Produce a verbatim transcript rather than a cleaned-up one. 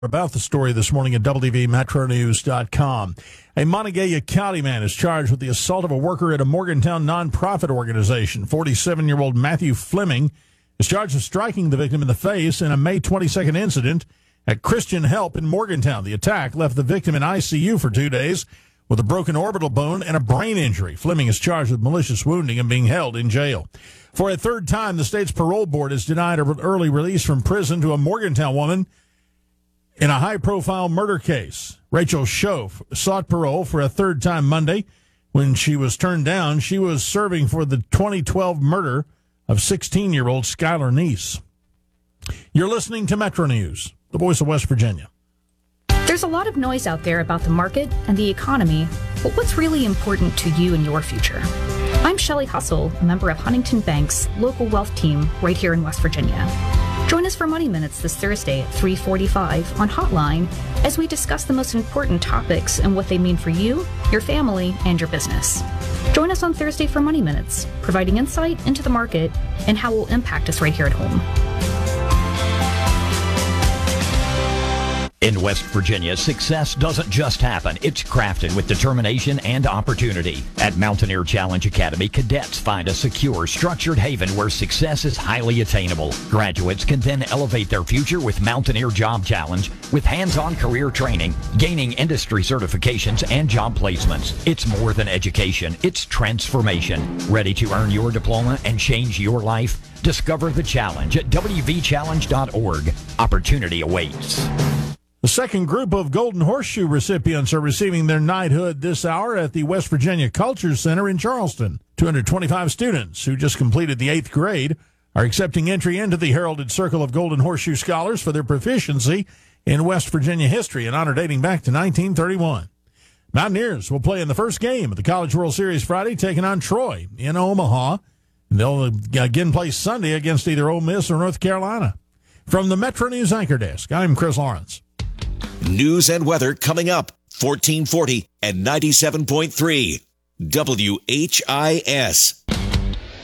About the story this morning at W V Metro News dot com. A Montague County man is charged with the assault of a worker at a Morgantown nonprofit organization. forty-seven-year-old Matthew Fleming is charged with striking the victim in the face in a May twenty-second incident at Christian Help in Morgantown. The attack left the victim in I C U for two days with a broken orbital bone and a brain injury. Fleming is charged with malicious wounding and being held in jail. For a third time, the state's parole board has denied an early release from prison to a Morgantown woman in a high-profile murder case. Rachel Schoaf sought parole for a third time Monday. When she was turned down, she was serving for the twenty twelve murder of sixteen-year-old Skylar Neese. You're listening to Metro News, the voice of West Virginia. There's a lot of noise out there about the market and the economy, but what's really important to you and your future? I'm Shelley Hustle, a member of Huntington Bank's local wealth team right here in West Virginia. Join us for Money Minutes this Thursday at three forty-five on Hotline as we discuss the most important topics and what they mean for you, your family, and your business. Join us on Thursday for Money Minutes, providing insight into the market and how it will impact us right here at home. In West Virginia, success doesn't just happen. It's crafted with determination and opportunity. At Mountaineer Challenge Academy, cadets find a secure, structured haven where success is highly attainable. Graduates can then elevate their future with Mountaineer Job Challenge with hands-on career training, gaining industry certifications, and job placements. It's more than education. It's transformation. Ready to earn your diploma and change your life? Discover the challenge at W V challenge dot org. Opportunity awaits. The second group of Golden Horseshoe recipients are receiving their knighthood this hour at the West Virginia Culture Center in Charleston. two hundred twenty-five students who just completed the eighth grade are accepting entry into the heralded Circle of Golden Horseshoe Scholars for their proficiency in West Virginia history, an honor dating back to nineteen thirty-one. Mountaineers will play in the first game of the College World Series Friday, taking on Troy in Omaha. They'll again play Sunday against either Ole Miss or North Carolina. From the Metro News Anchor Desk, I'm Chris Lawrence. News and weather coming up, fourteen forty and ninety-seven point three W H I S.